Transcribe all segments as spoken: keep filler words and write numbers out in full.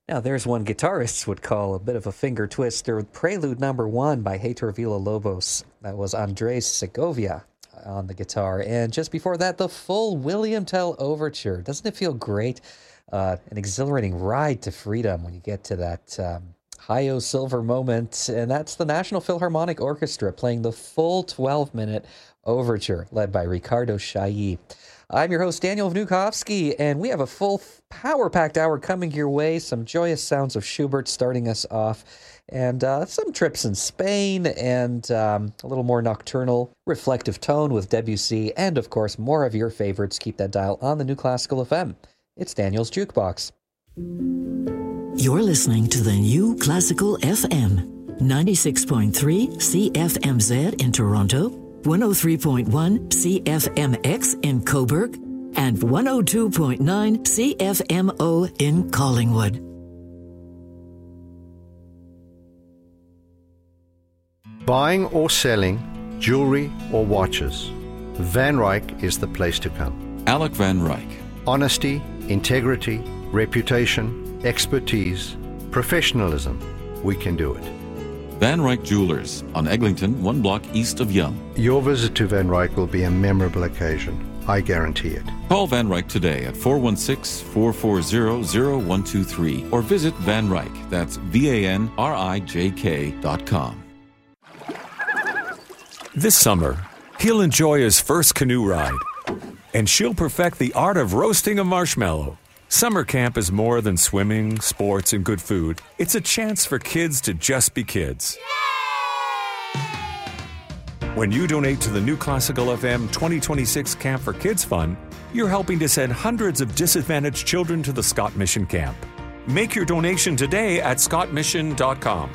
Now, there's one guitarists would call a bit of a finger twister. Prelude number one by Heitor Villa-Lobos. That was Andres Segovia on the guitar. And just before that, the full William Tell Overture. Doesn't it feel great? Uh, an exhilarating ride to freedom when you get to that um, Hi-O Silver moment. And that's the National Philharmonic Orchestra playing the full twelve-minute overture led by Ricardo Chailly. I'm your host, Daniel Vnukovsky, and we have a full power-packed hour coming your way. Some joyous sounds of Schubert starting us off, and uh, some trips in Spain, and um, a little more nocturnal, reflective tone with Debussy, and, of course, more of your favorites. Keep that dial on the New Classical F M. It's Daniel's Jukebox. You're listening to the New Classical F M, ninety-six point three C F M Z in Toronto, one oh three point one C F M X in Cobourg, and one oh two point nine C F M O in Collingwood. Buying or selling jewelry or watches, Van Ryck is the place to come. Alec Van Ryck. Honesty, integrity, reputation, expertise, professionalism. We can do it. Van Ryck Jewelers on Eglinton, one block east of Yonge. Your visit to Van Ryck will be a memorable occasion. I guarantee it. Call Van Ryck today at four one six, four four zero, zero one two three or visit Van Ryck, that's V A N R I J K dot com. This summer, he'll enjoy his first canoe ride, and she'll perfect the art of roasting a marshmallow. Summer camp is more than swimming, sports, and good food. It's a chance for kids to just be kids. When you donate to the New Classical F M twenty twenty-six Camp for Kids Fund, you're helping to send hundreds of disadvantaged children to the Scott Mission Camp. Make your donation today at scott mission dot com.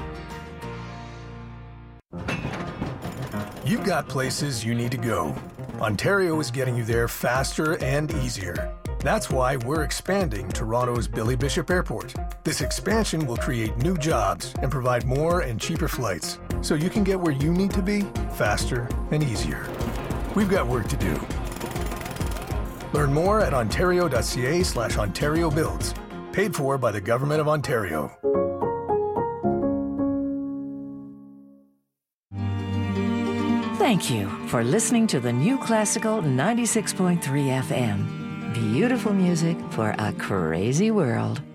You've got places you need to go. Ontario is getting you there faster and easier. That's why we're expanding Toronto's Billy Bishop Airport. This expansion will create new jobs and provide more and cheaper flights, so you can get where you need to be faster and easier. We've got work to do. Learn more at ontario.ca slash Ontario Builds. Paid for by the Government of Ontario. Thank you for listening to the New Classical ninety-six point three F M. Beautiful music for a crazy world.